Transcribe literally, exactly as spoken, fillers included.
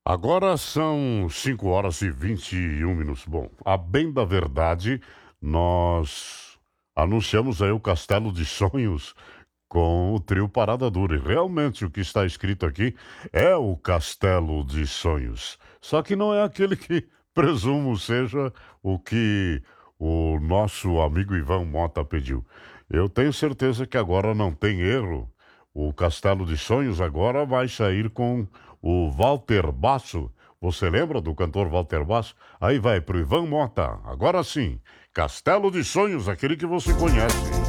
Agora são cinco horas e vinte e um minutos. Bom, a bem da verdade, nós anunciamos aí o Castelo de Sonhos com o trio Parada Dura. E realmente o que está escrito aqui é o Castelo de Sonhos. Só que não é aquele que presumo seja o que o nosso amigo Ivan Mota pediu. Eu tenho certeza que agora não tem erro. O Castelo de Sonhos agora vai sair com o Walter Basso. Você lembra do cantor Walter Basso? Aí vai pro Ivan Mota. Agora sim, Castelo de Sonhos, aquele que você conhece.